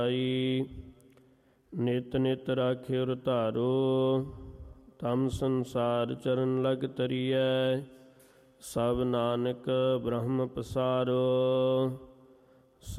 ਨਿਤ ਨਿਤ ਰਾਖਿਓ ਧਾਰੋ, ਤਮ ਸੰਸਾਰ ਚਰਨ ਲਗ ਤਰੀਐ। ਸਭ ਨਾਨਕ ਬ੍ਰਹਮ ਪਸਾਰੋ।